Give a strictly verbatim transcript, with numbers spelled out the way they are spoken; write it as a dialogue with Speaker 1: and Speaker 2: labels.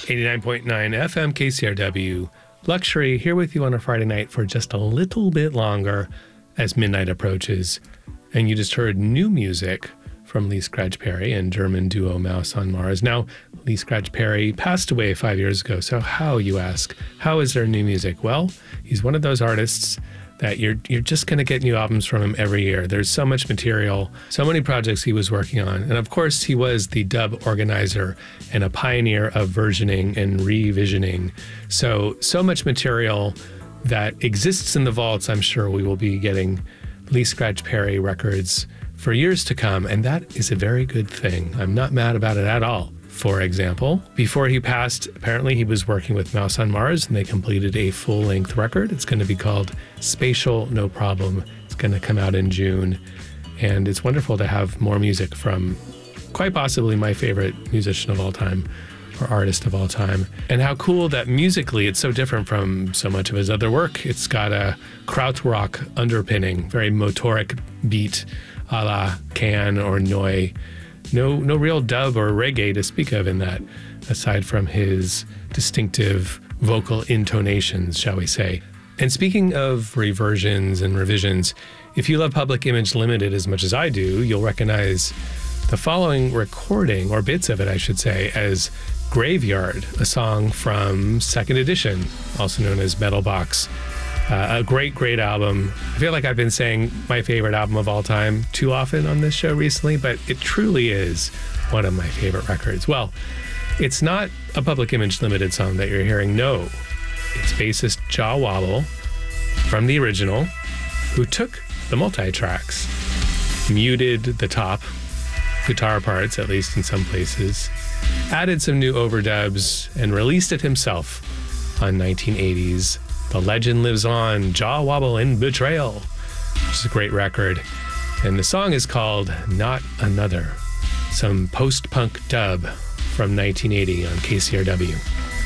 Speaker 1: eighty-nine point nine F M K C R W. Luxury here with you on a Friday night for just a little bit longer as midnight approaches. And you just heard new music from Lee Scratch Perry and German duo Mouse on Mars. Now, Lee Scratch Perry passed away five years ago. So how, you ask? How is there new music? Well, he's one of those artists that you're you're just going to get new albums from him every year. There's so much material, so many projects he was working on. And of course, he was the dub organizer and a pioneer of versioning and revisioning. So, so much material that exists in the vaults. I'm sure we will be getting Lee Scratch Perry records for years to come. And that is a very good thing. I'm not mad about it at all. For example, before he passed, apparently he was working with Mouse on Mars and they completed a full-length record. It's going to be called Spatial No Problem. It's going to come out in June. And it's wonderful to have more music from quite possibly my favorite musician of all time or artist of all time. And how cool that musically it's so different from so much of his other work. It's got a krautrock underpinning, very motoric beat a la Can or Noi. No no real dub or reggae to speak of in that, aside from his distinctive vocal intonations, shall we say. And speaking of reversions and revisions, if you love Public Image Limited as much as I do, you'll recognize the following recording, or bits of it, I should say, as Graveyard, a song from Second Edition, also known as Metal Box. Uh, a great, great album. I feel like I've been saying my favorite album of all time too often on this show recently, but it truly is one of my favorite records. Well, it's not a Public Image Limited song that you're hearing, no. It's bassist Jah Wobble from the original, who took the multi-tracks, muted the top guitar parts, at least in some places, added some new overdubs, and released it himself on nineteen eighties The Legend Lives On, Jah Wobble and Betrayal, which is a great record. And the song is called Not Another, some post-punk dub from nineteen eighty on K C R W.